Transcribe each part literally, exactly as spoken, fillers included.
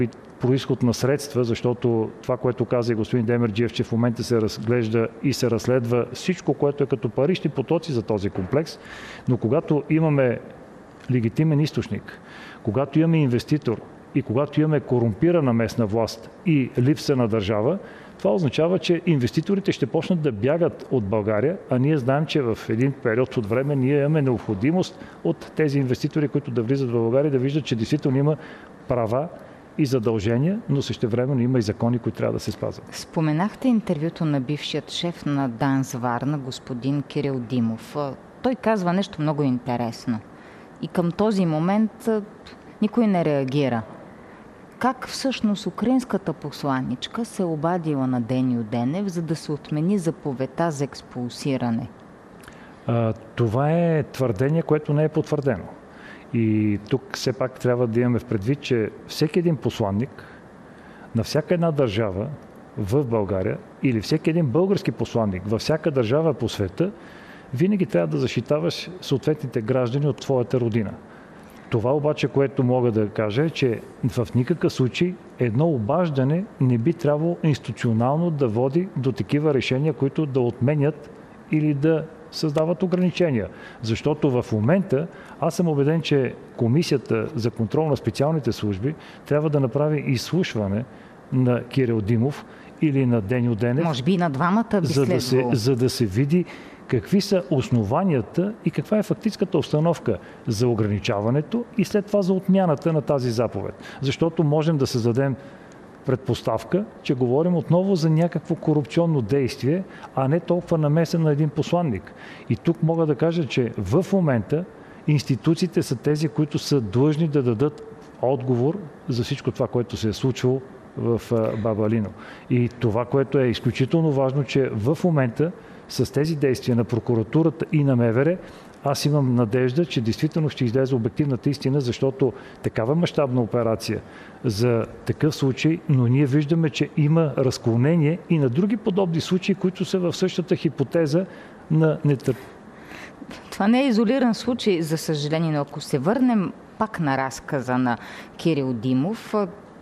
происход на средства, защото това, което каза и господин Демерджиев, че в момента се разглежда и се разследва всичко, което е като парични потоци за този комплекс, но когато имаме легитимен източник, когато имаме инвеститор и когато имаме корумпирана местна власт и липса на държава, това означава, че инвеститорите ще почнат да бягат от България, а ние знаем, че в един период от време ние имаме необходимост от тези инвеститори, които да влизат в България, да виждат, че действително има права и задължения, но същевременно има и закони, които трябва да се спазват. Споменахте интервюто на бившият шеф на ДАНС Варна, господин Кирил Димов. Той казва нещо много интересно. И към този момент никой не реагира. Как всъщност украинската посланичка се обадила на Деню Денев, за да се отмени заповедта за експулсиране? А, това е твърдение, което не е потвърдено. И тук все пак трябва да имаме в предвид, че всеки един посланник на всяка една държава в България или всеки един български посланник във всяка държава по света винаги трябва да защитаваш съответните граждани от твоята родина. Това обаче, което мога да кажа е, че в никакъв случай едно обаждане не би трябвало институционално да води до такива решения, които да отменят или да създават ограничения. Защото в момента аз съм убеден, че Комисията за контрол на специалните служби трябва да направи изслушване на Кирил Димов или на Деню Денев. Може би и на двамата би за да се, за да се види какви са основанията и каква е фактическата обстановка за ограничаването и след това за отмяната на тази заповед. Защото можем да създадем предпоставка, че говорим отново за някакво корупционно действие, а не толкова намеса на един посланник. И тук мога да кажа, че в момента институциите са тези, които са длъжни да дадат отговор за всичко това, което се е случвало в Баба Алино. И това, което е изключително важно, че в момента с тези действия на прокуратурата и на МВР, аз имам надежда, че действително ще излезе обективната истина, защото такава мащабна операция за такъв случай, но ние виждаме, че има разклонение и на други подобни случаи, които са в същата хипотеза на нетърпение. Това не е изолиран случай, за съжаление, но ако се върнем пак на разказа на Кирил Димов,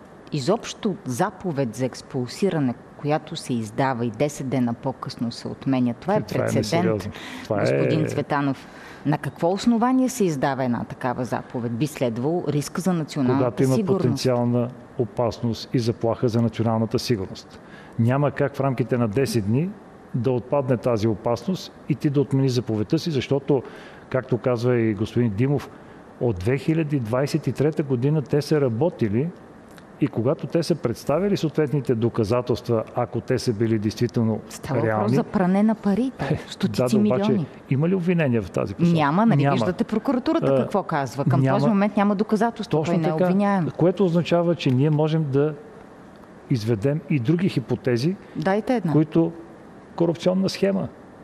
изобщо заповед за експулсиране, която се издава и десет дена по-късно се отменя. Това е прецедент, това е... господин Цветанов. На какво основание се издава една такава заповед? Би следвало риск за националната сигурност. Когато има потенциална опасност и заплаха за националната сигурност. Няма как в рамките на десет дни да отпадне тази опасност и ти да отмени заповедта си, защото, както казва и господин Димов, от две хиляди двадесет и трета година те са работили и когато те са представили съответните доказателства, ако те са били действително Става реални... Става въпрос за пране на пари, стотици да, да, милиони. обаче, има ли обвинения в тази посока? Няма, нали няма. Виждате прокуратурата какво казва. Към няма. Този момент няма доказателства, той не е обвиняем. Което означава, че ние можем да изведем и други хипотези, Дайте една. които корупционна схема,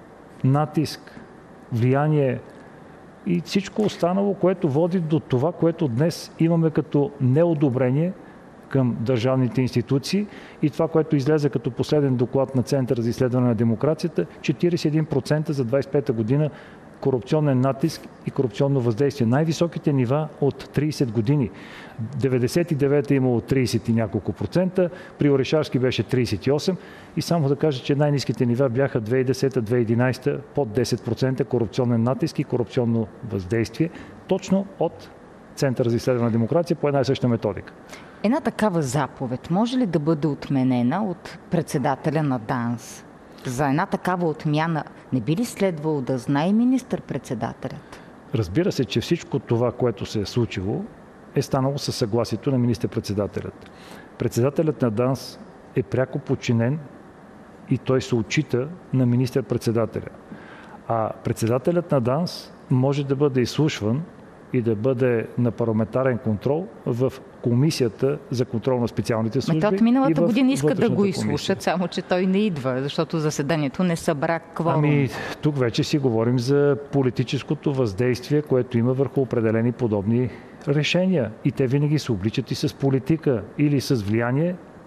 натиск, влияние и всичко останало, което води до това, което днес имаме като неодобрение към държавните институции и това, което излезе като последен доклад на Центъра за изследване на демокрацията, четиридесет и един процента за двадесет и пета година корупционен натиск и корупционно въздействие. Най-високите нива от тридесет години. деветдесет и девета е имало тридесет и няколко процента, при Орешарски беше тридесет и осем и само да кажа, че най-ниските нива бяха две хиляди и десета - две хиляди и единадесета под десет процента корупционен натиск и корупционно въздействие, точно от Центъра за изследване на демокрация по една и съща методика. Една такава заповед може ли да бъде отменена от председателя на ДАНС? За една такава отмяна не би ли следвало да знае министър-председателят? Разбира се, че всичко това, което се е случило, е станало със съгласието на министър-председателят. Председателят на ДАНС е пряко подчинен и той се отчита на министър-председателя. А председателят на ДАНС може да бъде изслушван и да бъде на парламентарен контрол в Комисията за контрол на специалните служби. От миналата година иска да го изслушат, само че той не идва, защото заседанието не събра кворум. Ами, тук вече си говорим за политическото въздействие, което има върху определени подобни решения. И те винаги се обличат и с политика или с влияние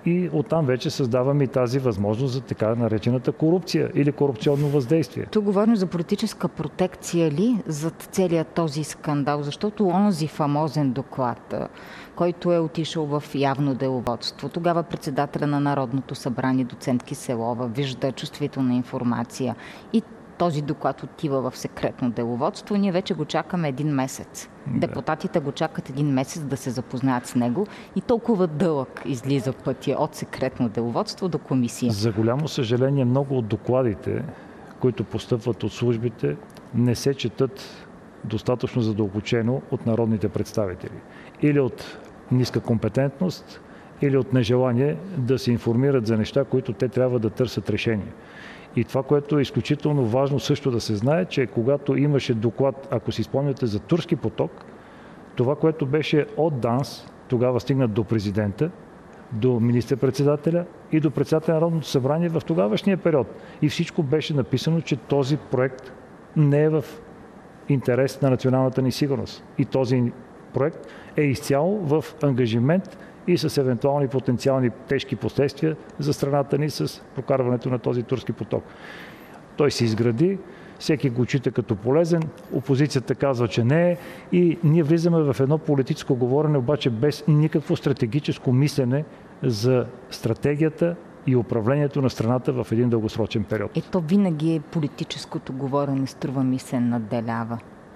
и оттам вече създаваме и тази възможност за така наречената корупция или корупционно въздействие. Тук говорим за политическа протекция ли зад целият този скандал? Защото онзи фамозен доклад, който е отишъл в явно деловодство, тогава председателя на Народното събрание, доцент Киселова, вижда чувствителна информация и този доклад отива в секретно деловодство. Ние вече го чакаме един месец. Да. Депутатите го чакат един месец да се запознаят с него и толкова дълъг излиза пътя от секретно деловодство до комисия. За голямо съжаление, много от докладите, които постъпват от службите, не се четат достатъчно задълбочено от народните представители. Или от ниска компетентност, или от нежелание да се информират за неща, които те трябва да търсят решение. И това, което е изключително важно също да се знае, че когато имаше доклад, ако си спомняте за Турски поток, това, което беше от ДАНС, тогава стигнат до президента, до министър-председателя и до председателя на Народното събрание в тогавашния период. И всичко беше написано, че този проект не е в интерес на националната ни сигурност. И този проект е изцяло в ангажимент и с евентуални потенциални тежки последствия за страната ни с прокарването на този Турски поток. Той се изгради, всеки го чита като полезен, опозицията казва, че не е и ние влизаме в едно политическо говорене, обаче без никакво стратегическо мислене за стратегията и управлението на страната в един дългосрочен период. Ето винаги е политическото говорене, струва ми се, надделява.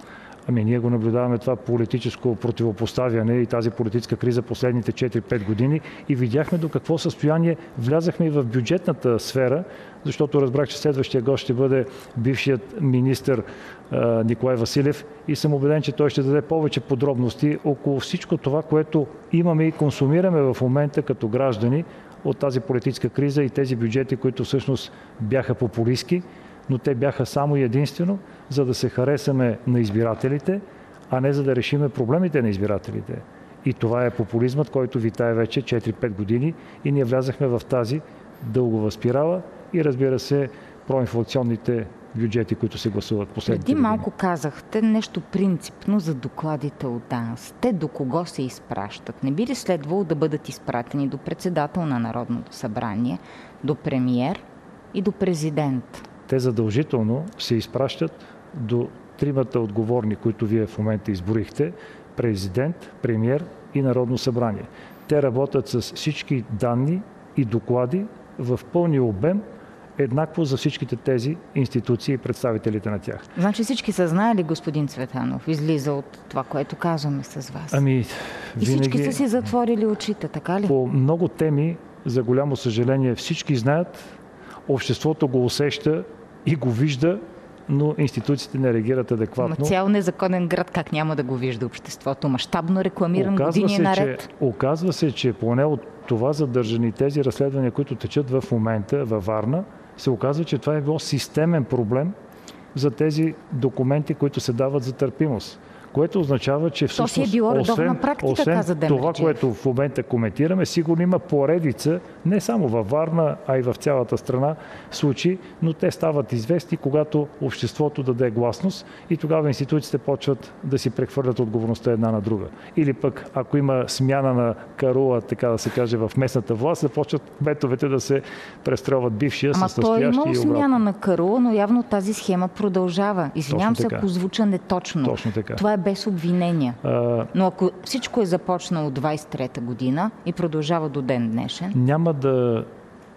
Ами ние го наблюдаваме това политическо противопоставяне и тази политическа криза последните четири-пет години и видяхме до какво състояние влязахме и в бюджетната сфера, защото разбрах, че следващия гост ще бъде бившият министър а, Николай Василев и съм убеден, че той ще даде повече подробности около всичко това, което имаме и консумираме в момента като граждани от тази политическа криза и тези бюджети, които всъщност бяха популистки, но те бяха само и единствено, за да се харесаме на избирателите, а не за да решиме проблемите на избирателите. И това е популизмът, който витае вече четири-пет години и ние влязахме в тази дългова спирала и разбира се, проинфлационните бюджети, които се гласуват последните години. Преди малко казахте нещо принципно за докладите от ДАНС. Те до кого се изпращат? Не би ли следвало да бъдат изпратени до председател на Народното събрание, до премиер и до президент? Те задължително се изпращат до тримата отговорни, които вие в момента изборихте, президент, премиер и Народно събрание. Те работят с всички данни и доклади в пълния обем, еднакво за всичките тези институции и представителите на тях. Значи всички са знаели, господин Цветанов, излиза от това, което казваме с вас. Ами, и винаги... всички са си затворили очите, така ли? По много теми, за голямо съжаление, всички знаят, обществото го усеща и го вижда, но институциите не реагират адекватно. Но цял незаконен град как няма да го вижда обществото? Мащабно рекламиран оказва години се, наред. Че, оказва се, че поне от това задържане и тези разследвания, които течат в момента във Варна, се оказва, че това е било системен проблем за тези документи, които се дават за търпимост. Което означава, че всъщност, То си е било редовна практика, освен каза това, което в момента коментираме, сигурно има поредица, не само във Варна, а и в цялата страна случаи, но те стават известни, когато обществото даде гласност и тогава институциите почват да си прехвърлят отговорността една на друга. Или пък, ако има смяна на карула, така да се каже, в местната власт, започват кметовете да се престрелват бившия Ама с настоящия и обратно. Ама той има смяна на карула, но явно тази схема продължава. Извинявам се, ако звуча неточно. Точно така. Това е без обвинения. А... Но ако всичко е започнало от двайсет и трета година и продължава до ден днешен... Няма да...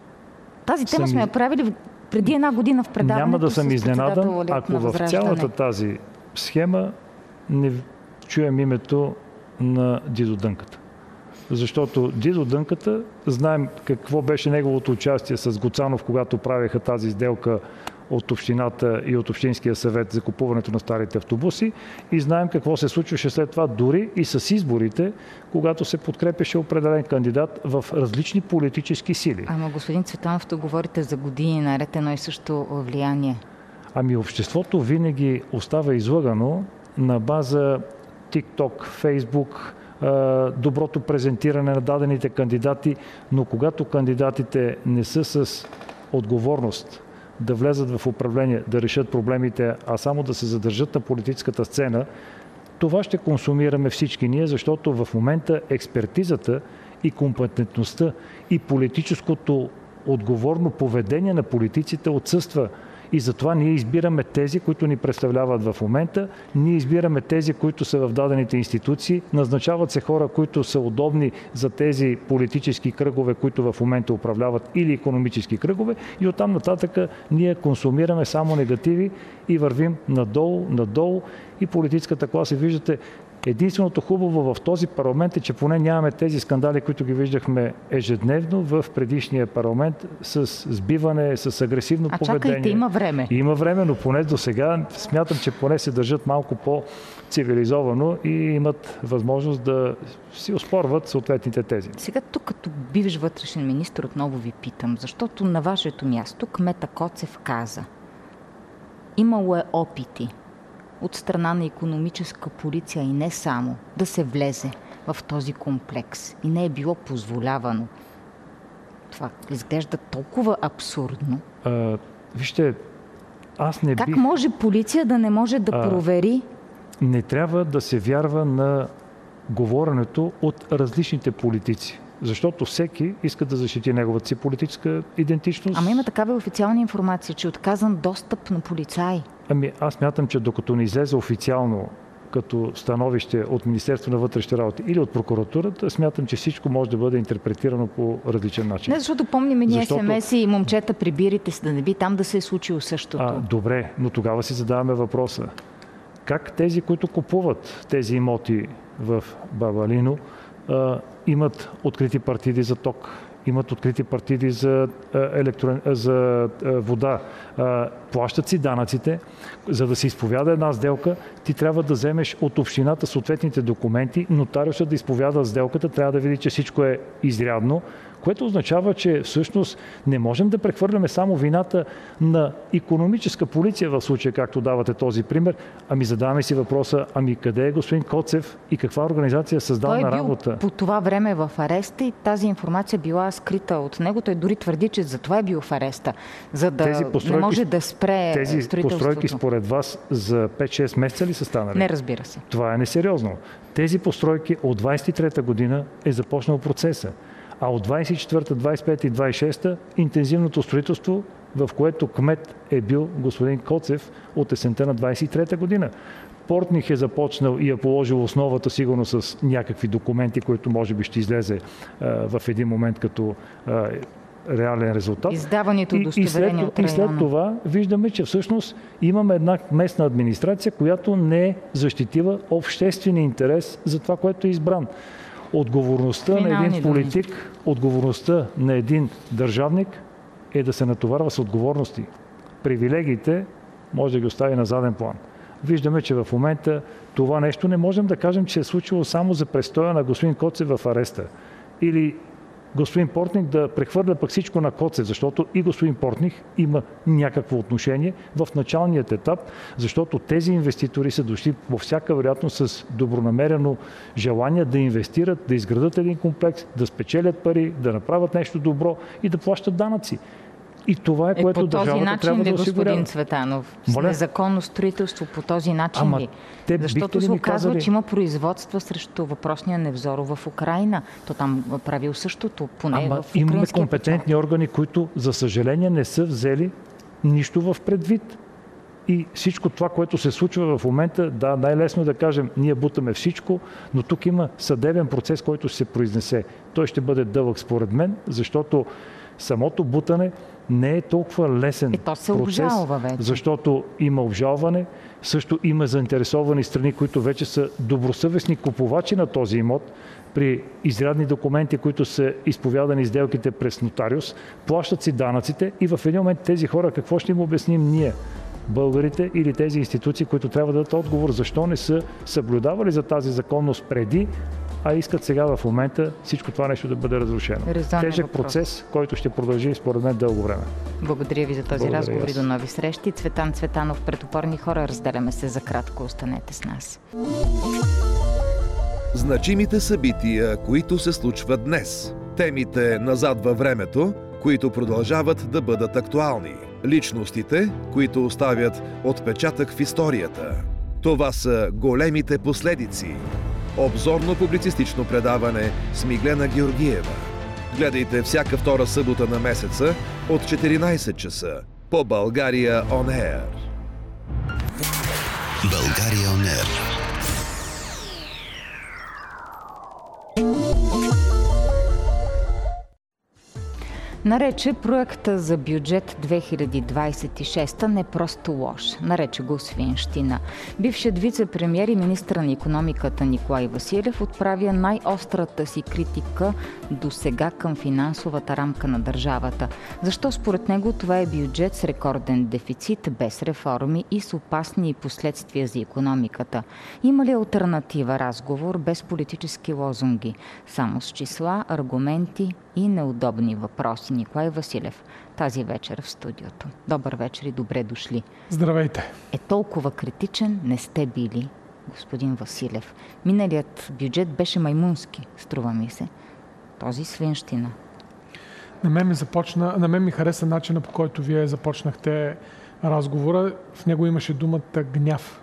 Тази тема съм... сме я правили преди една година в предаването. Няма да съм изненадан, ако в цялата тази схема не чуем името на Дидо Дънката. Защото Дидо Дънката, знаем какво беше неговото участие с Гоцанов, когато правиха тази сделка от общината и от Общинския съвет за купуването на старите автобуси и знаем какво се случваше след това дори и с изборите, когато се подкрепеше определен кандидат в различни политически сили. Ама господин Цветанов, тук говорите за години наред едно и също влияние. Ами обществото винаги остава излъгано на база TikTok, Facebook, доброто презентиране на дадените кандидати, но когато кандидатите не са с отговорност да влезат в управление, да решат проблемите, а само да се задържат на политическата сцена, това ще консумираме всички ние, защото в момента експертизата и компетентността и политическото отговорно поведение на политиците отсъства. И затова ние избираме тези, които ни представляват в момента, ние избираме тези, които са в дадените институции, назначават се хора, които са удобни за тези политически кръгове, които в момента управляват, или икономически кръгове, и оттам нататък ние консумираме само негативи и вървим надолу, надолу, и политическата класа, виждате, единственото хубаво в този парламент е, че поне нямаме тези скандали, които ги виждахме ежедневно в предишния парламент с сбиване, с агресивно а поведение. Чакайте, има време. Има време, но поне до сега смятам, че поне се държат малко по-цивилизовано и имат възможност да си оспорват съответните тези. Сега тук, като бивш вътрешен министър, отново ви питам, защото на вашето място кмета Коцев каза, имало е опити от страна на икономическа полиция и не само, да се влезе в този комплекс. И не е било позволявано. Това изглежда толкова абсурдно. А, вижте, аз не как бих... Как може полиция да не може да а, провери? Не трябва да се вярва на говоренето от различните политици. Защото всеки иска да защити неговата си политическа идентичност. Ама има такава официална информация, че е отказан достъп на полицаи. Ами аз мятам, че докато не излезе официално като становище от Министерството на вътрешните работи или от прокуратурата, смятам, че всичко може да бъде интерпретирано по различен начин. Не, защото помним ние защото... ес-ем-еси и момчета прибирайте се, да не би там да се е случило същото. А, добре, но тогава си задаваме въпроса. Как тези, които купуват тези имоти в Бабалино, а, имат открити партиди за ток, имат открити партиди за, електро... за вода, плащат си данъците, за да се изповяда една сделка, ти трябва да вземеш от общината съответните документи, нотариусът да изповяда сделката, трябва да види, че всичко е изрядно, което означава, че всъщност не можем да прехвърляме само вината на икономическа полиция в случая, както давате този пример, ами задаваме си въпроса, ами къде е господин Коцев и каква организация е създал на работа? Той е бил по това време в ареста и тази информация била скрита от него. Той дори твърди, че затова е бил в ареста, за да постройки, не може да спре тези строителството. Тези постройки според вас за пет-шест месеца ли са станали? Не, разбира се. Това е несериозно. Тези постройки от двадесет и трета година е започнал процеса. А от двадесет и четвърта, двадесет и пета и двадесет и шеста интензивното строителство, в което кмет е бил господин Коцев от есента на двадесет и трета година. Портних е започнал и е положил основата сигурно с някакви документи, които може би ще излезе а, в един момент като а, реален резултат. Издаването удостоверение от района. И след това виждаме, че всъщност имаме една местна администрация, която не е защитила обществения интерес за това, което е избран. Отговорността Финални на един политик, думи. Отговорността на един държавник е да се натоварва с отговорности. Привилегиите може да ги остави на заден план. Виждаме, че в момента това нещо не можем да кажем, че е случило само за престоя на господин Коцев в ареста. Или господин Портних да прехвърля пък всичко на Коцев, защото и господин Портних има някакво отношение в началният етап, защото тези инвеститори са дошли по всяка вероятност с добронамерено желание да инвестират, да изградат един комплекс, да спечелят пари, да направят нещо добро и да плащат данъци. И това е, е което държавата трябва да осигурява. По този начин ли, господин Цветанов? С Моля? Незаконно строителство по този начин Ама, ли? Те, Защото ли се оказва, казали... че има производства срещу въпросния Невзоров в Украйна. То там правил същото, поне Ама, в украинския имаме компетентни печал. органи, които, за съжаление, не са взели нищо в предвид. И всичко това, което се случва в момента, да, най-лесно да кажем, ние бутаме всичко, но тук има съдебен процес, който ще се произнесе. Той ще бъде дълъг според мен, защото самото бутане не е толкова лесен и то се процес, обжалва вече. Защото има обжалване, също има заинтересовани страни, които вече са добросъвестни купувачи на този имот, при изрядни документи, които са изповядани сделките през нотариус, плащат си данъците и в един момент тези хора какво ще им обясним ние, българите или тези институции, които трябва да дадат отговор, защо не са съблюдавали за тази законност преди, а искат сега в момента всичко това нещо да бъде разрушено. Резонен Тежък въпрос. Процес, който ще продължи според мен дълго време. Благодаря ви за този Благодаря разговор и аз. до нови срещи. Цветан Цветанов, Пред опорни хора. Разделяме се за кратко. Останете с нас. Значимите събития, които се случват днес. Темите назад във времето, които продължават да бъдат актуални. Личностите, които оставят отпечатък в историята. Това са големите последици. Обзорно-публицистично предаване с Миглена Георгиева. Гледайте всяка втора събота на месеца от четиринайсет часа по България On Air. България On Air. Нарече проекта за бюджет две хиляди двайсет и шеста не просто лош. Нарече го свинщина. Бившият вице-премиер и министър на икономиката Николай Василев отправя най-острата си критика до сега към финансовата рамка на държавата. Защо според него това е бюджет с рекорден дефицит, без реформи и с опасни последствия за икономиката? Има ли алтернатива разговор без политически лозунги? Само с числа, аргументи и неудобни въпроси. Николай Василев тази вечер в студиото. Добър вечер и добре дошли. Здравейте. Е толкова критичен не сте били, господин Василев. Миналият бюджет беше маймунски, струва ми се. Този свинщина. На мен ми започна, на мен ми хареса начина, по който вие започнахте разговора. В него имаше думата гняв.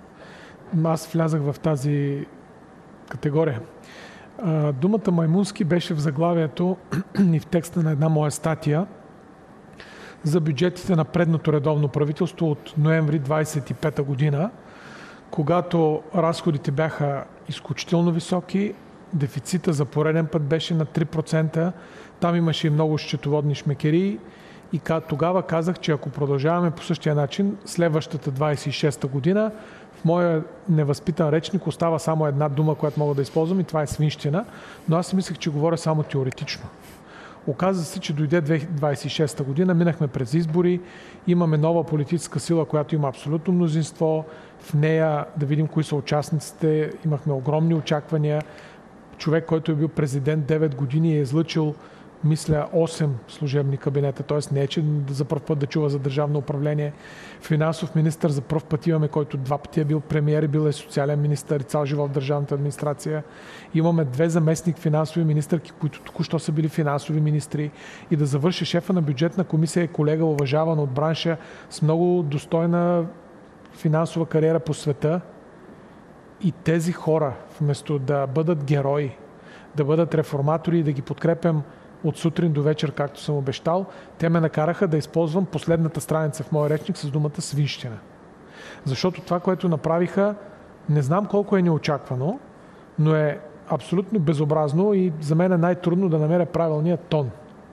Аз влязах в тази категория. Думата маймунски беше в заглавието и в текста на една моя статия за бюджетите на предното редовно правителство от ноември двайсет и пета година, когато разходите бяха изключително високи, дефицита за пореден път беше на три процента, там имаше и много счетоводни шмекерии и тогава казах, че ако продължаваме по същия начин, следващата двайсет и шеста година, в моя невъзпитан речник остава само една дума, която мога да използвам и това е свинщина, но аз си мислех, че говоря само теоретично. Оказва се, че дойде двайсет и шеста година, минахме през избори, имаме нова политическа сила, която има абсолютно мнозинство. В нея да видим кои са участниците, имахме огромни очаквания. Човек, който е бил президент девет години, е излъчил, мисля, осем служебни кабинета, т.е. не е, че за първ път да чува за държавно управление. Финансов министър за първ път имаме, който два пъти е бил премиер и бил е социален министър и цял живот в държавната администрация. Имаме две заместник финансови министърки, които току-що са били финансови министри. И да завърши шефа на бюджетна комисия е колега, уважаван от бранша, с много достойна финансова кариера по света. И тези хора, вместо да бъдат герои, да бъдат реформатори и да ги подкрепям от сутрин до вечер, както съм обещал, те ме накараха да използвам последната страница в моя речник с думата свинщина. Защото това, което направиха, не знам колко е неочаквано, но е абсолютно безобразно и за мен е най-трудно да намеря правилния тон.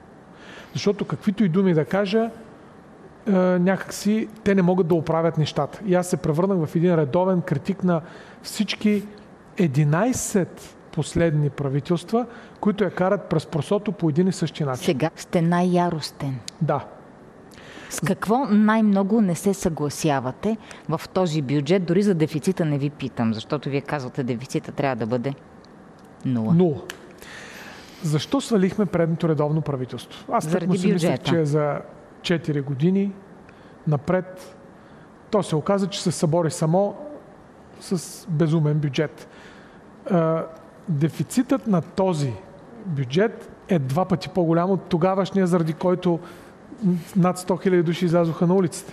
Защото каквито и думи да кажа, е, някакси те не могат да оправят нещата. И аз се превърнах в един редовен критик на всички единайсет последни правителства, които я карат през просото по един и същи начин. Сега сте най-яростен. Да. С какво най-много не се съгласявате в този бюджет? Дори за дефицита не ви питам, защото вие казвате, дефицита трябва да бъде нула. Нула. Защо свалихме предното редовно правителство? Аз Заради си мислех, бюджета. че за четири години напред то се оказа, че се събори само с безумен бюджет. Дефицитът на този бюджет е два пъти по-голям от тогавашния, заради който над сто хиляди души излязоха на улиците.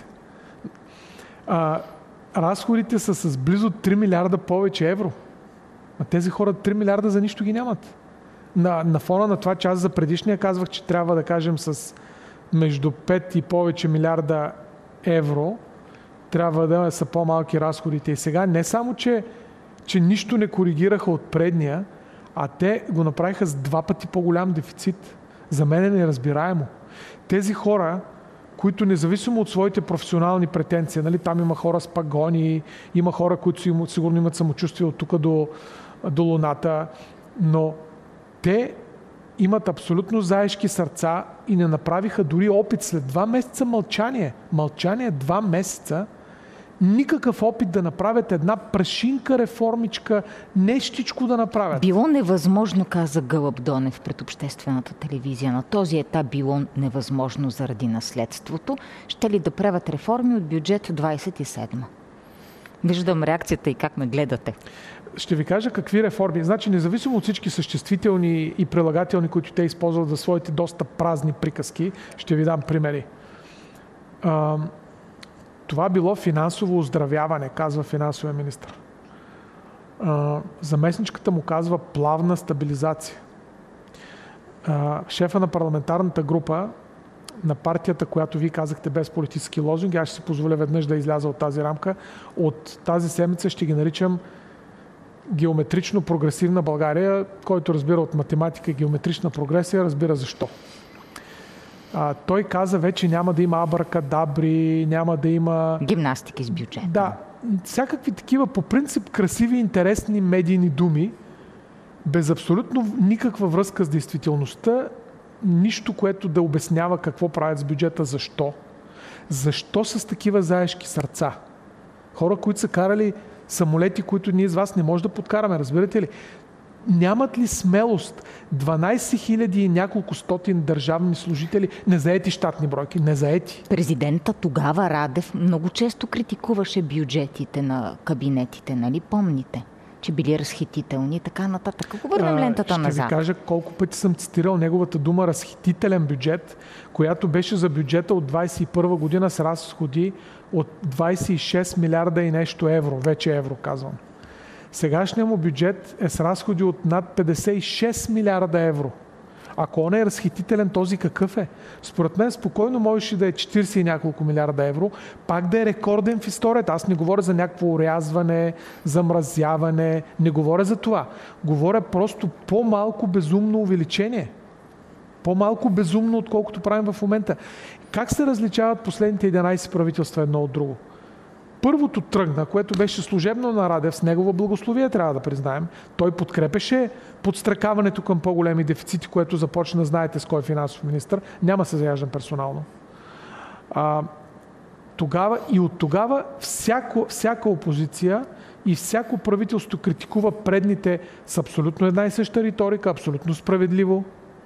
А, разходите са с близо три милиарда повече евро. А тези хора три милиарда за нищо ги нямат. На, на фона на това, че аз за предишния казвах, че трябва да кажем с между пет и повече милиарда евро, трябва да са по-малки разходите. И сега не само, че че нищо не коригираха от предния, а те го направиха с два пъти по-голям дефицит. За мен е неразбираемо. Тези хора, които независимо от своите професионални претенции, нали, там има хора с пагони, има хора, които сигурно имат самочувствие от тук до, до луната, но те имат абсолютно заешки сърца и не направиха дори опит след два месеца мълчание. Мълчание два месеца, никакъв опит да направят една прашинка, реформичка, нещичко да направят. Било невъзможно, каза Гълъб Донев пред обществената телевизия. На този етап било невъзможно заради наследството. Ще ли да правят реформи от бюджет двайсет и седма? Виждам реакцията и как ме гледате. Ще ви кажа какви реформи. Значи, независимо от всички съществителни и прилагателни, които те използват за своите доста празни приказки, ще ви дам примери. Това било финансово оздравяване, казва финансовия министър. А, заместничката му казва плавна стабилизация. А, шефа на парламентарната група на партията, която вие казахте без политически лозунги, аз ще си позволя веднъж да изляза от тази рамка, от тази седмица ще ги наричам геометрично прогресивна България, който разбира от математика и геометрична прогресия, разбира защо. А, той каза вече няма да има абракадабри, няма да има... Гимнастики с бюджета. Да, всякакви такива по принцип красиви, интересни медийни думи, без абсолютно никаква връзка с действителността, нищо, което да обяснява какво правят с бюджета, защо. Защо с такива заешки сърца? Хора, които са карали самолети, които ние с вас не може да подкараме, разбирате ли? Нямат ли смелост дванайсет хиляди и няколко стотин държавни служители, незаети щатни бройки, незаети? Президента тогава Радев много често критикуваше бюджетите на кабинетите, нали помните? Че били разхитителни и така нататък. Ако върнем лентата ще назад. Ще ви кажа колко пъти съм цитирал неговата дума разхитителен бюджет, която беше за бюджета от двайсет и първа година с разходи от двайсет и шест милиарда и нещо евро. Вече евро казвам. Сегашният му бюджет е с разходи от над петдесет и шест милиарда евро. Ако он е разхитителен, този какъв е? Според мен спокойно можеше да е четирийсет и няколко милиарда евро, пак да е рекорден в историята. Аз не говоря за някакво урязване, замразяване, не говоря за това. Говоря просто по-малко безумно увеличение. По-малко безумно, отколкото правим в момента. Как се различават последните единайсет правителства едно от друго? Първото тръгна, което беше служебно на Радев, с негова благословие, трябва да признаем. Той подкрепеше подстракаването към по-големи дефицити, което започна, знаете с кой финансов министър. Няма се заяждам персонално. А, тогава и от тогава всяко, всяка опозиция и всяко правителство критикува предните с абсолютно една и съща риторика, абсолютно справедливо.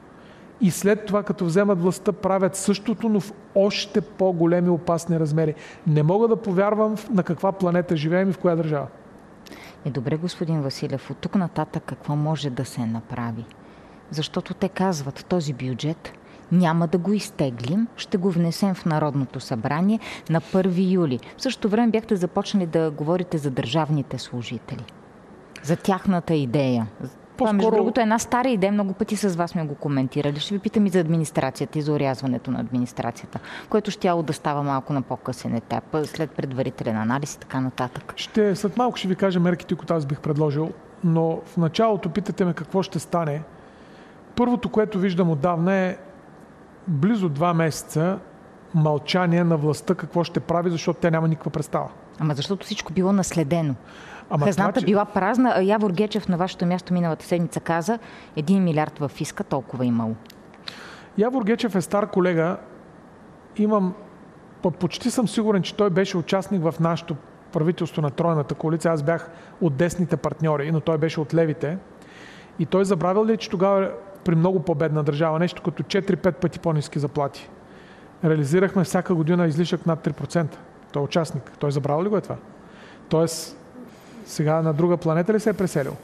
И след това, като вземат властта, правят същото, но в още по-големи опасни размери. Не мога да повярвам на каква планета живеем и в коя държава. Е, добре, господин Василев, от тук нататък какво може да се направи? Защото те казват, този бюджет няма да го изтеглим, ще го внесем в Народното събрание на първи юли. В същото време бяхте започнали да говорите за държавните служители. За тяхната идея. Това, между другото, е една стара идея, много пъти с вас сме го коментирали. Ще ви питам и за администрацията, и за орязването на администрацията, което щяло да става малко на по-късен етап, след предварителен анализ и така нататък. Ще, след малко ще ви кажа мерките, които аз бих предложил, но в началото питате ме какво ще стане. Първото, което виждам отдавна е близо два месеца мълчание на властта какво ще прави, защото тя няма никаква представа. Ама защото всичко било наследено. Ама Хазната това, че... била празна. Явор Гечев на вашето място миналата седмица каза един милиард във фиска, толкова имало. Явор Гечев е стар колега. Имам... Почти съм сигурен, че той беше участник в нашото правителство на тройната коалиция. Аз бях от десните партньори, но той беше от левите. И той забравил ли, че тогава при много по-бедна държава, нещо като четири-пет пъти по-ниски заплати, реализирахме всяка година излишък над три процента. Той е участник. Той забравил ли го е това? Тоест, сега на друга планета ли се е преселил?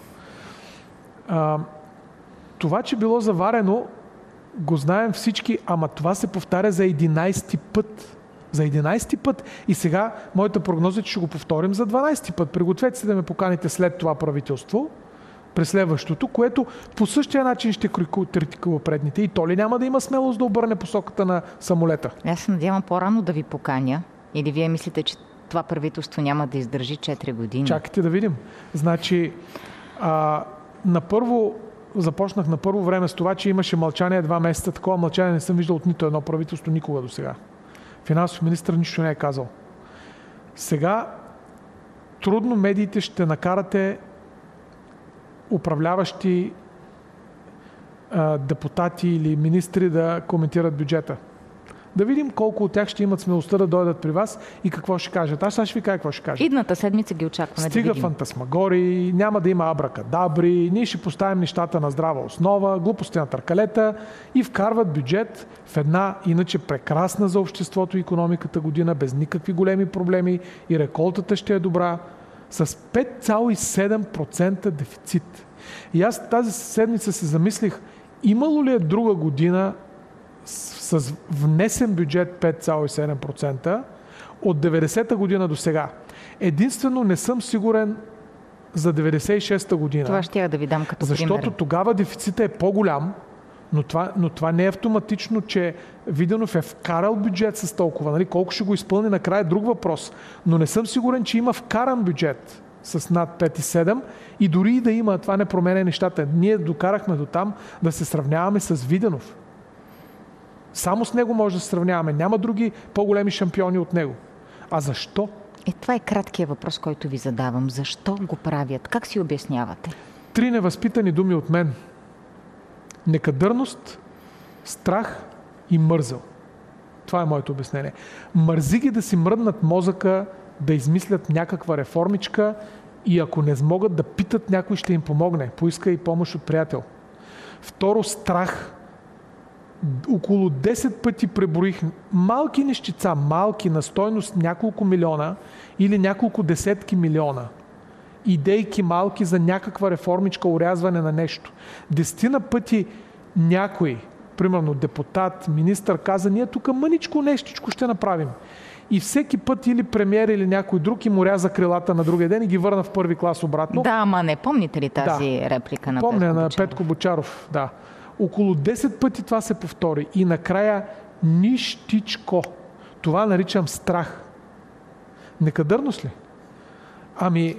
А, това, че било заварено, го знаем всички, ама това се повтаря за единайсети път. За единайсети път. И сега моята прогноза е, че ще го повторим за дванайсети път. Пригответе се да ме поканите след това правителство, през следващото, което по същия начин ще критикува предните. И то ли няма да има смелост да обърне посоката на самолета? Аз се надявам по-рано да ви поканя. Или вие мислите, че това правителство няма да издържи четири години? Чакайте да видим. Значи, а, на първо, започнах на първо време с това, че имаше мълчание два месеца. Такова мълчание не съм виждал от нито едно правителство никога до сега. Финансов министър нищо не е казал. Сега трудно медиите ще накарате управляващи а, депутати или министри да коментират бюджета. Да видим колко от тях ще имат смелостта да дойдат при вас и какво ще кажат. Аз сега ще ви кажа какво ще кажа. Идната седмица ги очакваме. Стига да видим. фантасмагори, няма да има абракадабри, ние ще поставим нещата на здрава основа, глупости на търкалета и вкарват бюджет в една иначе прекрасна за обществото и икономиката година, без никакви големи проблеми и реколтата ще е добра, с пет цяло и седем процента дефицит. И аз тази седмица се замислих, имало ли е друга година с, с внесен бюджет пет цяло и седем процента от деветдесета година до сега. Единствено не съм сигурен за деветдесет и шеста година. Това ще я да ви дам като защото пример. Защото тогава дефицита е по-голям, но това, но това не е автоматично, че Виденов е вкарал бюджет с толкова. Нали? Колко ще го изпълни накрая е друг въпрос. Но не съм сигурен, че има вкаран бюджет с над пет цяло и седем и дори и да има, това не променя нещата. Ние докарахме до там да се сравняваме с Виденов. Само с него може да се сравняваме. Няма други по-големи шампиони от него. А защо? Е, това е краткият въпрос, който ви задавам. Защо го правят? Как си обяснявате? Три невъзпитани думи от мен. Некадърност, страх и мързел. Това е моето обяснение. Мързи ги да си мръднат мозъка, да измислят някаква реформичка и ако не могат да питат, някой ще им помогне. Поиска и помощ от приятел. Второ, страх. Около десет пъти преброих малки нещица, малки на стойност няколко милиона или няколко десетки милиона. Идейки малки за някаква реформичка, урязване на нещо. Десетина пъти някой, примерно депутат, министър каза, ние тук мъничко нещичко ще направим. И всеки път или премиер или някой друг им уряза крилата на другия ден и ги върна в първи клас обратно. Да, ама не помните ли тази да. реплика на Помня Петко на Бочаров? Петко Бочаров, да. Около десет пъти това се повтори и накрая нищичко. Това наричам страх. Некадърност ли? Ами,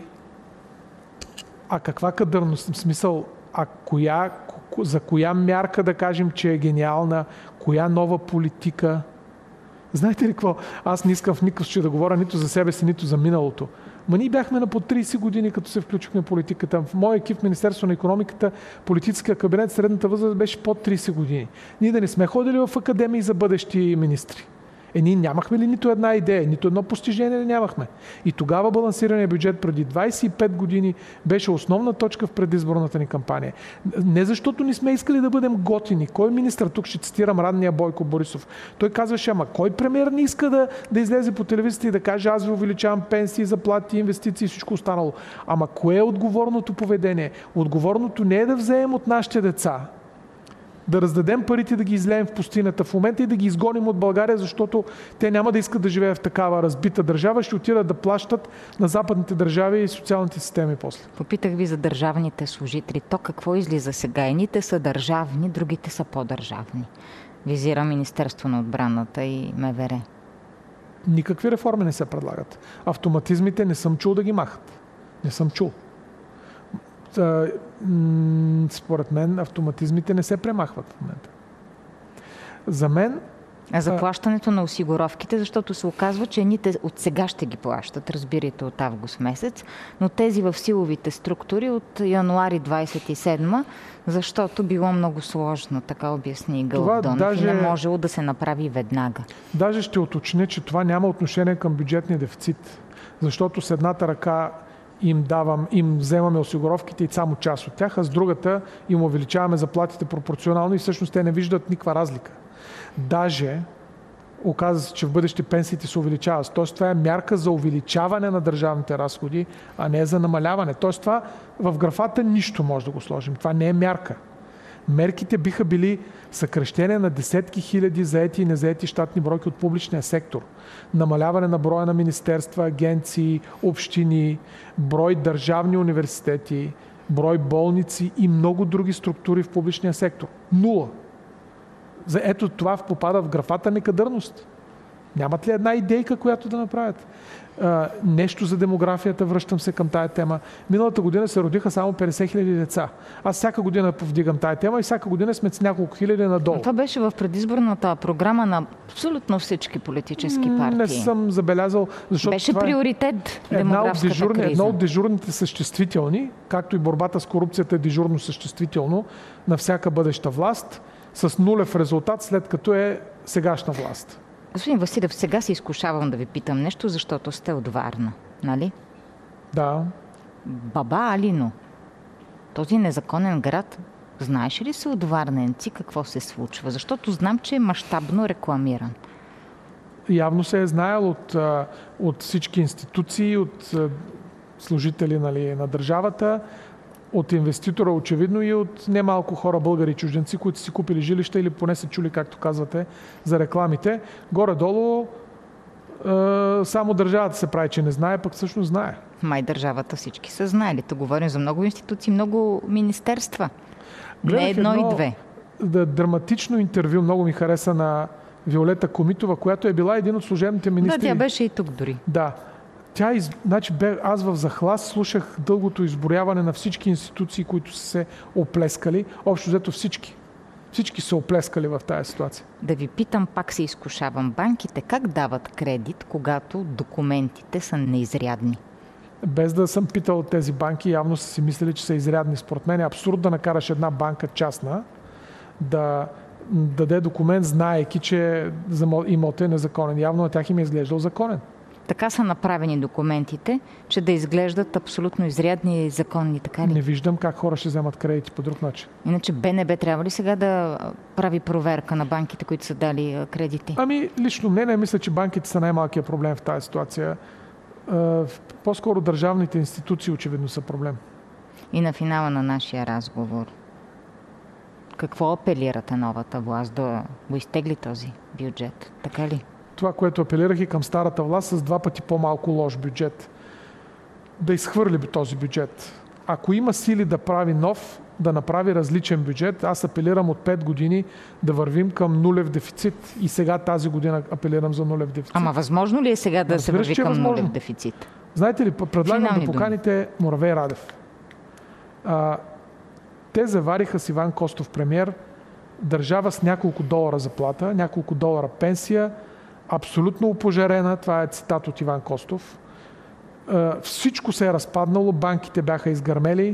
а каква кадърност? В смисъл, а коя, за коя мярка да кажем, че е гениална, коя нова политика? Знаете ли какво? Аз не искам в никакъв случай да говоря нито за себе си, нито за миналото. Ма ние бяхме на по трийсет години, като се включихме в политиката. В моя екип в Министерство на икономиката, политическия кабинет, средната възраст беше под трийсет години. Ние да не сме ходили в академии за бъдещи министри. Е, ние нямахме ли нито една идея, нито едно постижение ли нямахме? И тогава балансирания бюджет преди двайсет и пет години беше основна точка в предизборната ни кампания. Не защото не сме искали да бъдем готини. Кой министър, тук ще цитирам ранния Бойко Борисов, той казваше, ама кой премиер не иска да, да излезе по телевизията и да каже, аз ви увеличавам пенсии, заплати, инвестиции и всичко останало. Ама кое е отговорното поведение? Отговорното не е да вземем от нашите деца, да раздадем парите, да ги излеем в пустинята в момента и да ги изгоним от България, защото те няма да искат да живеят в такава разбита държава, ще отидат да плащат на западните държави и социалните системи после. Попитах ви за държавните служители. То какво излиза сега? Едните са държавни, другите са по-държавни. Визира Министерство на отбраната и МВР. Никакви реформи не се предлагат. Автоматизмите не съм чул да ги махат. Не съм чул. Според мен автоматизмите не се премахват в момента. За мен... А заплащането на осигуровките, защото се оказва, че едните от сега ще ги плащат, разбирайте от август месец, но тези в силовите структури от януари двайсет и седма, защото било много сложно, така обясни Гълъб Донев, даже... и не можело да се направи веднага. Даже ще уточня, че това няма отношение към бюджетния дефицит, защото с едната ръка им давам, им вземаме осигуровките и само част от тях, а с другата им увеличаваме заплатите пропорционално и всъщност те не виждат никаква разлика. Даже оказва се, че в бъдеще пенсиите се увеличават. Тоест това е мярка за увеличаване на държавните разходи, а не за намаляване. Тоест това в графата нищо може да го сложим. Това не е мярка. Мерките биха били съкращение на десетки хиляди заети и незаети щатни бройки от публичния сектор, намаляване на броя на министерства, агенции, общини, брой държавни университети, брой болници и много други структури в публичния сектор. Нула. За ето това попада в графата некадърност. Нямат ли една идейка, която да направят? А, нещо за демографията, връщам се към тая тема. Миналата година се родиха само петдесет хиляди деца. Аз всяка година повдигам тая тема и всяка година сме с няколко хиляди надолу. Но това беше в предизборната програма на абсолютно всички политически партии. Не съм забелязал, защото беше това приоритет е една от, дежурни, криза. една от дежурните съществителни, както и борбата с корупцията е дежурно съществително на всяка бъдеща власт, с нулев резултат, след като е сегашна власт. Господин Василев, сега се изкушавам да ви питам нещо, защото сте от Варна, нали? Да. Баба Алино, този незаконен град, знаеш ли се от варненци какво се случва? Защото знам, че е мащабно рекламиран. Явно се е знаел от, от всички институции, от служители, нали, на държавата, от инвеститора очевидно и от немалко хора, българи и чужденци, които си купили жилища или поне са чули, както казвате, за рекламите. Горе-долу само държавата се прави, че не знае, пък всъщност знае. Май държавата всички са знаели. Тук говорим за много институции, много министерства. Гледах не едно, едно и две. Да, драматично интервю, много ми хареса, на Виолета Комитова, която е била един от служебните министри. Да, тя беше и тук дори. Да. Тя, из... значи, бе, аз в захлас слушах дългото изброяване на всички институции, които са се оплескали. Общо взето всички. Всички са оплескали в тази ситуация. Да ви питам, пак се изкушавам. Банките как дават кредит, когато документите са неизрядни? Без да съм питал тези банки, явно са си мислили, че са изрядни. Според мен е абсурд да накараш една банка частна да даде документ, знаейки, че имотът е незаконен. Явно на тях им е изглеждал законен. Така са направени документите, че да изглеждат абсолютно изрядни и законни, така ли? Не виждам как хора ще вземат кредити по друг начин. Иначе БНБ трябва ли сега да прави проверка на банките, които са дали кредити? Ами, лично мнение, мисля, че банките са най-малкият проблем в тази ситуация. По-скоро държавните институции очевидно са проблем. И на финала на нашия разговор, какво апелирате новата власт да го изтегли този бюджет? Така ли? Това, което апелирах и към старата власт, с два пъти по-малко лош бюджет. Да изхвърли този бюджет. Ако има сили да прави нов, да направи различен бюджет, аз апелирам от пет години да вървим към нулев дефицит. И сега тази година апелирам за нулев дефицит. Ама възможно ли е сега да се върви към нулев дефицит? Знаете ли, предлагам Финални да поканите Муравей Радев. А, те завариха с Иван Костов премиер, държава с няколко долара заплата, няколко долара пенсия, абсолютно опожарена, това е цитат от Иван Костов. Всичко се е разпаднало, банките бяха изгърмели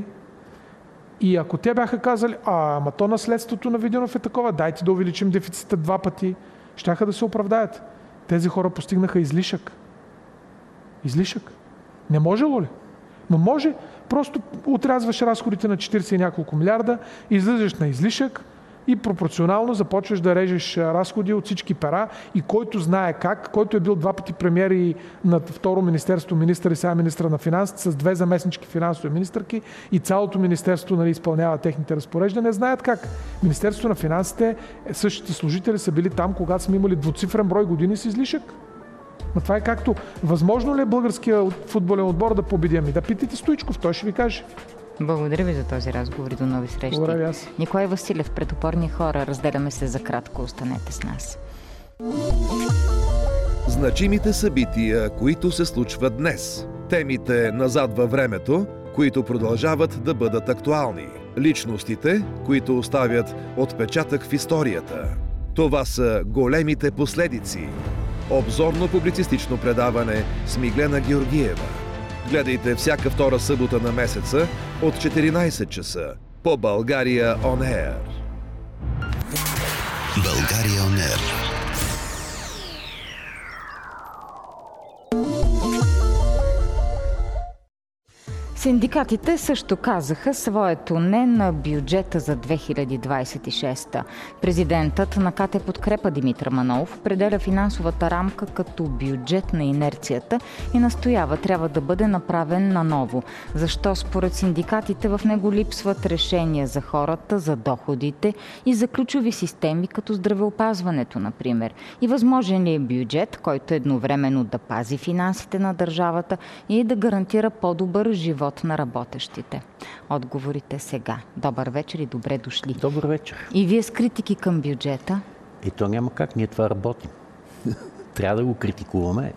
и ако те бяха казали, а, ама то наследството на Виденов е такова, дайте да увеличим дефицита два пъти, щяха да се оправдаят. Тези хора постигнаха излишък. Излишък. Не можело ли? Но може, просто отрязваш разходите на четирийсет и няколко милиарда, излизаш на излишък и пропорционално започваш да режеш разходи от всички пера и който знае как, който е бил два пъти премиер и на второ министерство министър и сега министър на финансите с две заместнички финансови министърки и цялото министерство, нали, изпълнява техните разпореждания, знаят как. Министерството на финансите, същите служители са били там, когато сме имали двуцифрен брой години с излишък. Но това е както, възможно ли е българския футболен отбор да победи? Ами да питайте Стоичков, той ще ви каже. Благодаря ви за този разговор и до нови срещи. Благодаря аз. Николай Василев, Пред опорни хора. Разделяме се за кратко. Останете с нас. Значимите събития, които се случват днес. Темите назад във времето, които продължават да бъдат актуални. Личностите, които оставят отпечатък в историята. Това са големите последици. Обзорно-публицистично предаване с Миглена Георгиева. Гледайте всяка втора събота на месеца от четиринайсет часа по България On Air. България On Air. Синдикатите също казаха своето не на бюджета за две хиляди двайсет и шеста. Президентът на КТ Подкрепа Димитър Манолов определя финансовата рамка като бюджет на инерцията и настоява трябва да бъде направен наново. Защо според синдикатите в него липсват решения за хората, за доходите и за ключови системи като здравеопазването, например. И възможен ли е бюджет, който едновременно да пази финансите на държавата и да гарантира по-добър живот на работещите? Отговорите сега. Добър вечер и добре дошли. Добър вечер. И вие с критики към бюджета? И то няма как, ние това работим. Трябва да го критикуваме.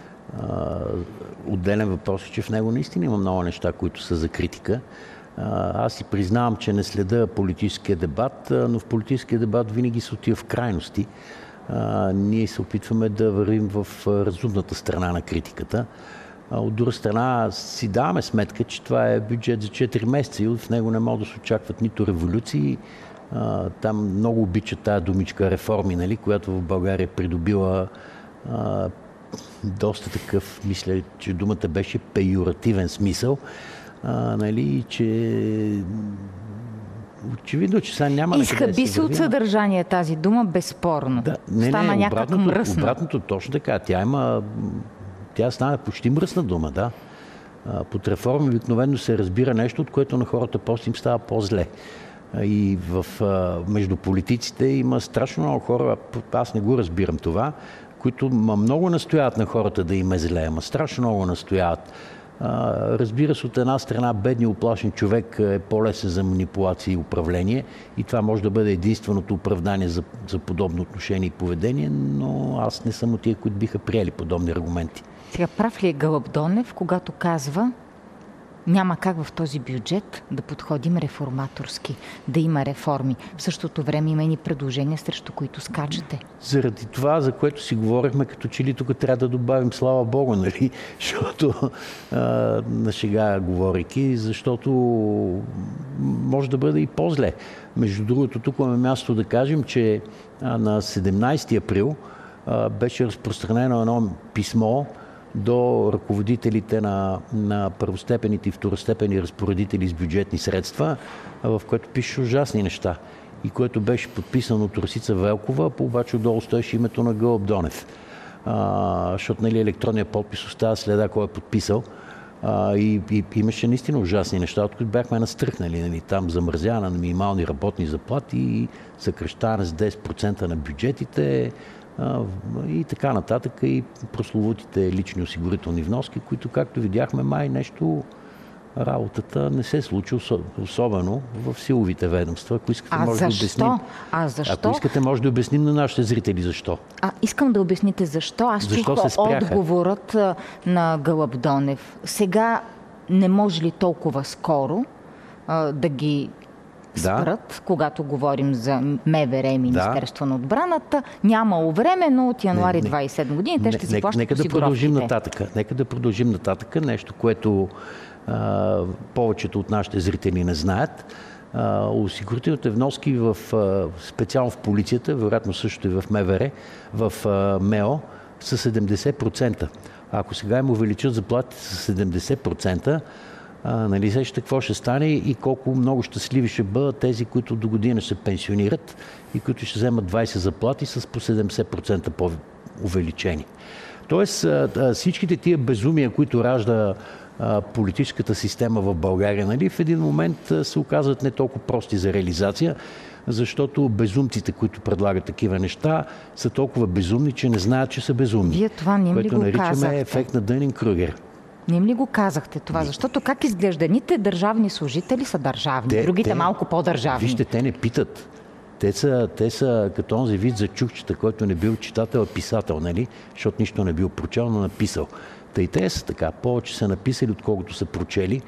Отделен въпрос е, че в него наистина има много неща, които са за критика. Аз си признавам, че не следа политическия дебат, но в политическия дебат винаги се отива в крайности. Ние се опитваме да вървим в разумната страна на критиката. От друга страна си даваме сметка, че това е бюджет за четири месеца и в него не могат да се очакват нито революции. Там много обичат тая думичка реформи, нали, която в България придобила а, доста такъв, мисля, че думата беше пеюративен смисъл, а, нали, че очевидно, че сега няма... Изхъби се от съдържание тази дума, безспорно. Да, не, стана не, някак мръсна. Обратното, точно така. Тя има... Тя стана почти мръсна дума, да. Под реформи обикновено се разбира нещо, от което на хората после им става по-зле. И в, между политиците има страшно много хора, аз не го разбирам това, които много настояват на хората да им е зле, ама страшно много настояват. Разбира се, от една страна бедният уплашен човек е по-лесен за манипулация и управление и това може да бъде единственото оправдание за, за подобно отношение и поведение, но аз не съм от тия, които биха приели подобни аргументи. Сега прав ли е Гълъб Донев, когато казва: няма как в този бюджет да подходим реформаторски, да има реформи. В същото време има и предложения, срещу които скачате. Заради това, за което си говорихме, като че ли тук трябва да добавим слава Богу, нали? Защото а, на шега говорейки, защото може да бъде и по-зле. Между другото, тук имаме място да кажем, че а, на седемнайсети април а, беше разпространено едно писмо до ръководителите на, на първостепените и второстепени разпоредители с бюджетни средства, в което пише ужасни неща и което беше подписано от Росица Велкова, по обаче отдолу стоеше името на Гълъб Донев. А, защото нали, електронният подпис остава следа кой е подписал. А, и, и имаше наистина ужасни неща, от които бяхме настръхнали. Нали, там замразяване на минимални работни заплати и съкращаване с десет процента на бюджетите, и така нататък, и прословутите лични осигурителни вноски, които, както видяхме, май нещо работата не се случи, особено в силовите ведомства. Ако искате, а може защо? да обясним. А защо? Ако искате, може да обясним на нашите зрители защо. А, искам да обясните защо. Аз защо чух отговорът на Гълъб Донев. Сега не може ли толкова скоро а, да ги спрат, да, когато говорим за МВР и Министерство да. на отбраната. Нямало време, но от януари двайсет и седма година те ще си плащат нека да продължим нататък. Нека да продължим нататък. Нещо, което а, повечето от нашите зрители не знаят. А, осигурителните вноски в, а, специално в полицията, вероятно също и в МВР, в а, МЕО, са седемдесет процента. А ако сега им увеличат заплатите с седемдесет процента, А, нали сещате какво ще стане и колко много щастливи ще бъдат тези, които до година ще се пенсионират и които ще вземат двайсет заплати с по седемдесет процента по-увеличени. Тоест всичките тия безумия, които ражда политическата система в България, нали, в един момент се оказват не толкова прости за реализация, защото безумците, които предлагат такива неща, са толкова безумни, че не знаят, че са безумни. Вие това не ли го казахте? Което наричаме ефект на Дънин-Крюгер. Не им ли го казахте това? Защото как изглежда? Ните държавни служители са държавни, те, другите те, малко по-държавни. Вижте, те не питат. Те са, те са като онзи вид за чукчета, който не бил читател, а писател, нали? Защото нищо не бил прочел, но написал. Та и те са така. Повече са написали, отколкото са прочели.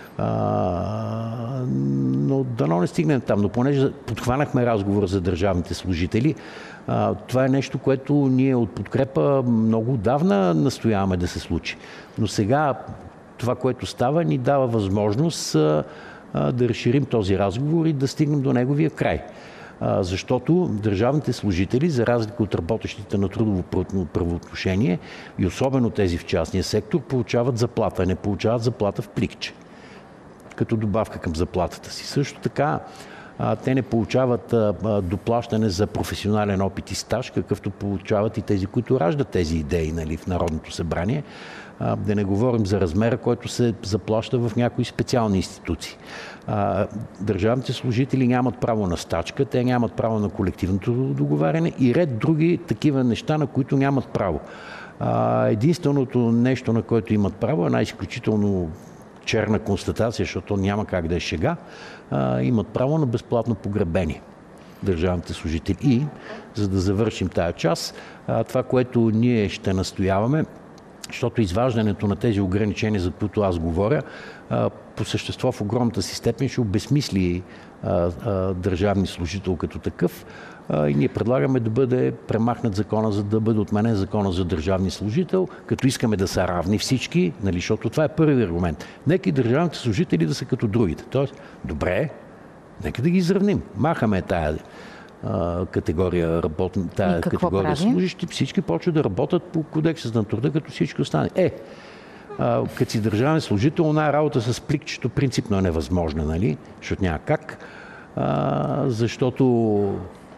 А, но дано не стигнем там. Но понеже подхванахме разговор за държавните служители, а, това е нещо, което ние от подкрепа много отдавна настояваме да се случи. Но сега това, което става, ни дава възможност а, а, да разширим този разговор и да стигнем до неговия край. А, защото държавните служители, за разлика от работещите на трудово правоотношение и особено тези в частния сектор, получават заплата, не получават заплата в пликче, като добавка към заплатата си. Също така, а, те не получават а, доплащане за професионален опит и стаж, какъвто получават и тези, които раждат тези идеи, нали, в Народното събрание. А, да не говорим за размера, който се заплаща в някои специални институции. А, държавните служители нямат право на стачка, те нямат право на колективното договаряне и ред други такива неща, на които нямат право. А, единственото нещо, на което имат право, е една изключително черна констатация, защото няма как да е шега, а, имат право на безплатно погребение държавните служители. И, за да завършим тая част, а, това, което ние ще настояваме, защото изваждането на тези ограничения, за които аз говоря, а, по същество в огромната си степен ще обезмисли а, а, държавни служител като такъв. А, и ние предлагаме да бъде премахнат закона, за да бъде отменен закона за държавни служител, като искаме да са равни всички, нали, защото това е първи аргумент. Нека и държавните служители да са като другите. Тоест, добре, нека да ги изравним. Махаме тая а, категория работни, тая категория служащи. Всички почват да работят по кодекса на труда, като всички остане. Е, а, като си държавен служител, една работа с пликчето принципно е невъзможна, нали? Защото няма как. А, защото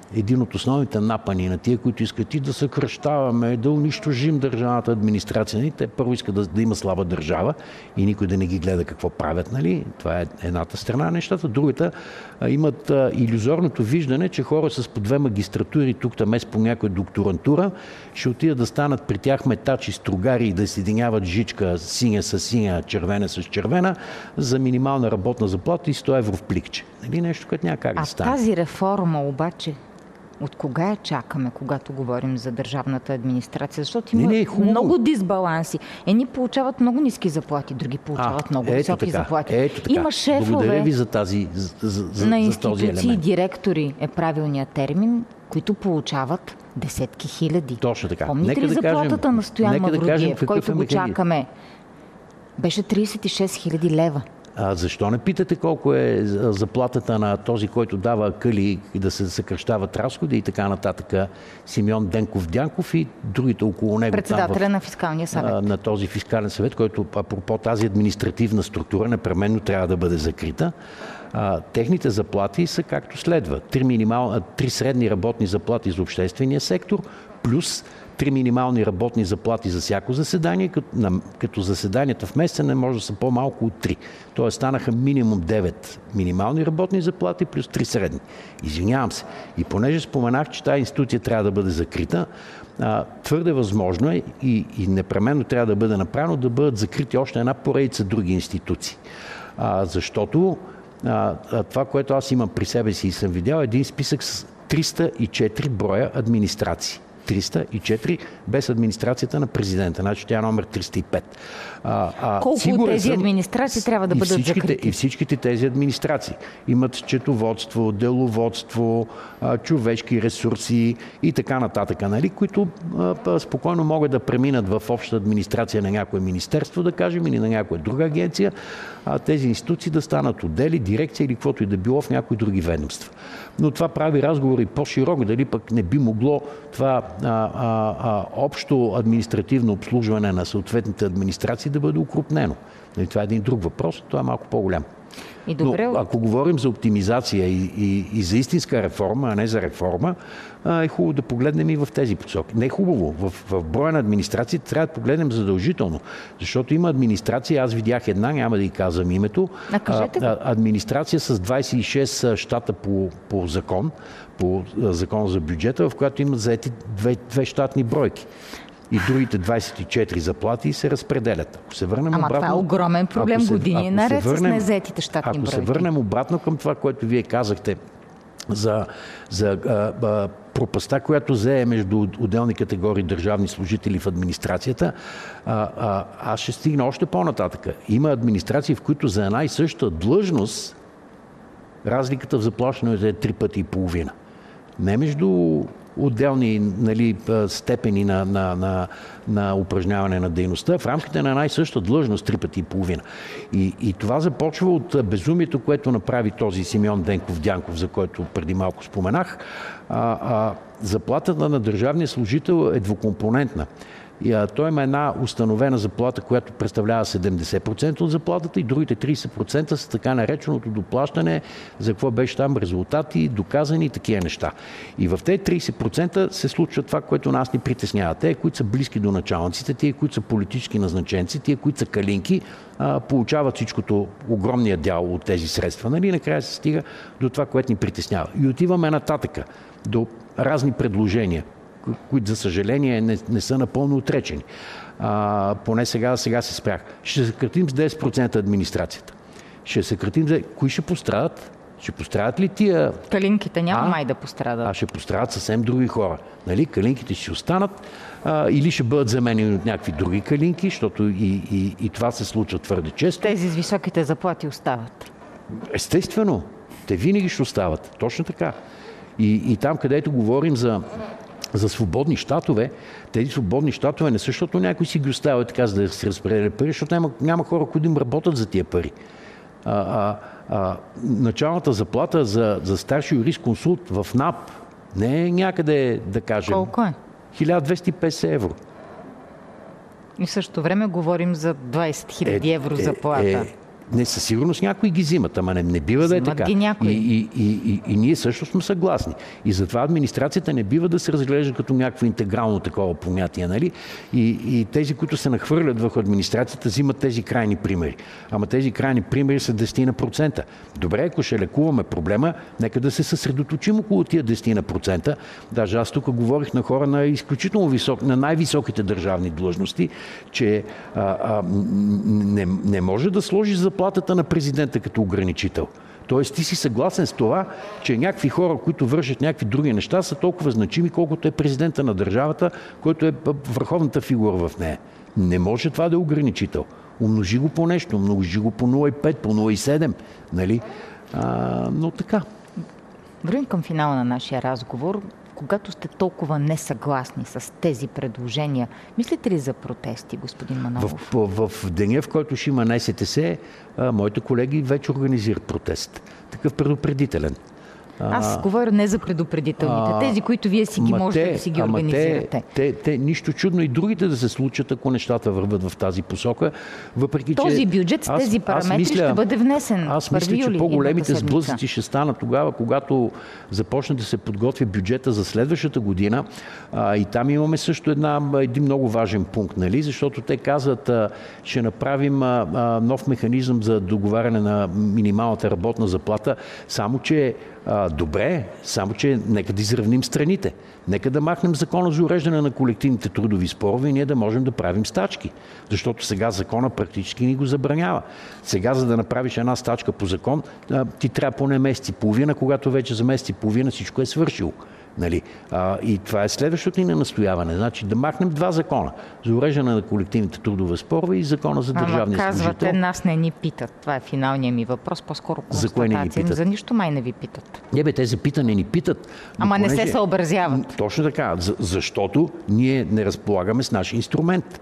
един от основните напани на тия, които искат и да съкръщаваме, да унищожим държавната администрация. Те първо искат да, да има слаба държава и никой да не ги гледа какво правят. Нали? Това е едната страна на нещата. Другата а, имат а, илюзорното виждане, че хора с по две магистратури, тук тамес по някоя докторантура, ще отидат да станат при тях метачи, стругари и да съединяват жичка синя с синя, червена с червена за минимална работна заплата и сто евро в пликче. Нали? Нещо, което няма как а да стане. А тази реформа обаче от кога я чакаме, когато говорим за държавната администрация? Защото има не, не, много дисбаланси. Едни получават много ниски заплати, други получават а, много високи така, заплати. Ето така. Има шефове. Благодаря ви за тази за, за, на за този елемент. институции, директори е правилният термин, които получават десетки хиляди. Точно така. Помните нека ли да заплатата кажем, на Стоян Мавродиев, да който е го чакаме? Беше тридесет и шест хиляди лева. А защо не питате колко е заплатата на този, който дава къли и да се съкръщават разходи и така нататък, Симеон Денков Дянков и другите около него? Председателя там в, на фискалния съвет. На този фискален съвет, който апропо тази административна структура непременно трябва да бъде закрита. А, техните заплати са както следва. Три, минимал, три средни работни заплати за обществения сектор, плюс три минимални работни заплати за всяко заседание, като, на, като заседанията в месеца не може да са по-малко от три. Тоест станаха минимум девет минимални работни заплати плюс три средни. Извинявам се. И понеже споменах, че тази институция трябва да бъде закрита, а, твърде възможно е и, и непременно трябва да бъде направено да бъдат закрити още една поредица други институции. А, защото а, а, това, което аз имам при себе си и съм видял, е един списък с триста и четири броя администрации. триста и четири без администрацията на президента. Значи тя е номер триста и пет. А, а, Колко от тези съм, администрации трябва да бъдат закрити? И всичките тези администрации имат счетоводство, деловодство, а, човешки ресурси и така нататък, нали, които а, спокойно могат да преминат в обща администрация на някое министерство, да кажем, или на някоя друга агенция, а тези институции да станат отдели, дирекция или каквото и да било в някои други ведомства. Но това прави разговори по-широко, дали пък не би могло това а, а, а, общо административно обслужване на съответните администрации да бъде укрупнено. И това е един друг въпрос, това е малко по-голям. И добре... Но ако говорим за оптимизация и, и, и за истинска реформа, а не за реформа, е хубаво да погледнем и в тези посоки. Не е хубаво. В, в броя на администрации трябва да погледнем задължително. Защото има администрация, аз видях една, няма да ги казвам името, а, кажете а, администрация с двадесет и шест щата по, по закон, по закон за бюджета, в която имат заети две, две щатни бройки. И другите двадесет и четири заплати се разпределят. Ако се върнем Ама обратно, това е огромен проблем се, години наред върнем, с незаетите щатни ако бройки. Ако се върнем обратно към това, което вие казахте за, за а, а, пропаста, която зае между отделни категории държавни служители в администрацията, а, а, аз ще стигна още по-нататък. Има администрации, в които за една и съща длъжност разликата в заплащането е три пъти и половина. Не между отделни, нали, степени на, на, на, на упражняване на дейността в рамките на една и съща длъжност три пъти и половина. И, и това започва от безумието, което направи този Симеон Денков Дянков, за който преди малко споменах. А, а, заплатата на държавния служител е двукомпонентна. И, а, той има една установена заплата, която представлява седемдесет процента от заплатата и другите тридесет процента са така нареченото доплащане за какво беше там резултати, доказани и такива неща. И в тези тридесет процента се случва това, което нас ни притеснява. Те, които са близки до началниците, тия, които са политически назначенци, тия, които са калинки, а, получават всичкото, огромния дял от тези средства. Нали? Накрая се стига до това, което ни притеснява. И отиваме нататъка до разни предложения, които, за съжаление, не, не са напълно отречени. А, поне сега, сега се спрях. Ще съкратим с десет процента администрацията. Ще съкратим за... Кои ще пострадат? Ще пострадат ли тия... Калинките няма а? май да пострадат. А ще пострадат съвсем други хора. Нали? Калинките ще останат а, или ще бъдат заменени от някакви други калинки, защото и, и, и това се случва твърде често. Тези с високите заплати остават. Естествено. Те винаги ще остават. Точно така. И, и там, където говорим за за свободни щатове, тези свободни щатове не защото някой си ги оставя така, за да се разпределя пари, защото няма, няма хора, които им работят за тия пари. А, а, а, началната заплата за, за старши юрисконсулт в НАП не е някъде, да кажем... Колко е? хиляда двеста и петдесет евро. И в същото време говорим за двадесет хиляди е, евро е, заплата. Е, Не, със сигурност някои ги взимат, ама не, не бива да е така. Ги някои. И, и, и, и, и ние също сме съгласни. И затова администрацията не бива да се разглежда като някакво интегрално такова понятие, нали? И, и тези, които се нахвърлят върху администрацията, взимат тези крайни примери. Ама тези крайни примери са десет процента. Добре, ако ще лекуваме проблема, нека да се съсредоточим около тия десет процента. Даже аз тук говорих на хора на изключително висок, на най-високите държавни длъжности, че а, а, не, не може да сложи заплатата на президента като ограничител. Тоест ти си съгласен с това, че някакви хора, които вършат някакви други неща, са толкова значими, колкото е президента на държавата, който е върховната фигура в нея. Не може това да е ограничител. Умножи го по нещо, умножи го по нула цяло и пет, по нула цяло и седем, нали? А, но така. Вървим към финала на нашия разговор. Когато сте толкова несъгласни с тези предложения, мислите ли за протести, господин Манолов? В, в, в деня, в който ще има Н С Т С, а, моите колеги вече организират протест. Такъв предупредителен. Аз а, говоря не за предупредителните, а, тези, които вие си ги можете те, да си ги ама организирате. Те, те, те, нищо чудно и другите да се случат, ако нещата върват в тази посока. Въпреки, този че бюджет с аз, тези параметри мисля, ще бъде внесен. Аз мисля, че по-големите сблъсъци ще станат тогава, когато започне да се подготвя бюджета за следващата година. А, и там имаме също една, един много важен пункт, нали? Защото те казват, а, ще направим а, а, нов механизъм за договаряне на минималната работна заплата, само че А, добре, само че нека да изравним страните. Нека да махнем закона за уреждане на колективните трудови спорове и ние да можем да правим стачки. Защото сега закона практически ни го забранява. Сега, за да направиш една стачка по закон, ти трябва поне месец и половина, когато вече за месец и половина всичко е свършило. Нали? А, и това е следващото ни настояване. Значи да махнем два закона. За уреждане на колективните трудови спорове и закона за държавния служител. Ама казвате, нас не ни питат. Това е финалният ми въпрос. По-скоро констатация. За, за нищо май не ви питат. Не бе, те за питане ни питат. Ама понеже... не се съобразяват. Точно така. За, защото ние не разполагаме с наш инструмент.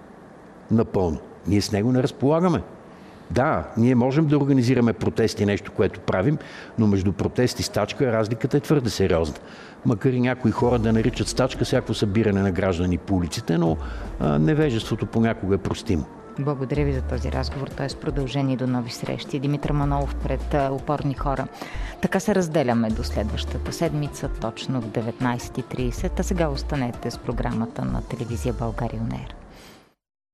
Напълно. Ние с него не разполагаме. Да, ние можем да организираме протести, нещо, което правим, но между протест и стачка разликата е твърде сериозна. Макар и някои хора да наричат стачка всяко събиране на граждани по улиците, но а, невежеството понякога е простимо. Благодаря ви за този разговор. Т.е. продължение до нови срещи. Димитър Манолов пред Опорни хора. Така се разделяме до следващата седмица, точно в деветнайсет и трийсет. А сега останете с програмата на телевизия България ОНЕР.